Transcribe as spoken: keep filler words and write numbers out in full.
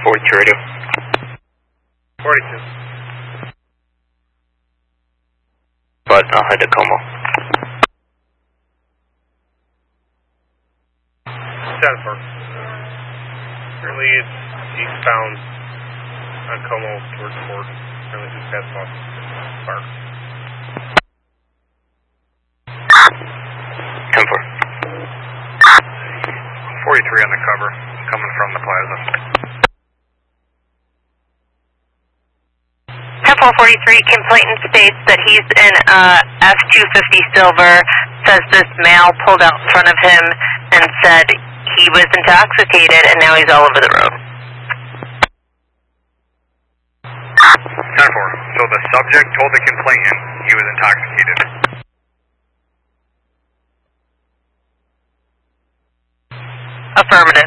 forty-two radio. forty-two. But I'll head to Como. ten four. Currently it's eastbound on Como towards Ford. Currently just past Boston Park. ten four. forty-three on the cover, coming from the plaza. ten four forty-three, complainant states that he's in uh, F two fifty Silver, says this male pulled out in front of him and said he was intoxicated and now he's all over the road. ten four, so the subject told the complainant he was intoxicated. Affirmative.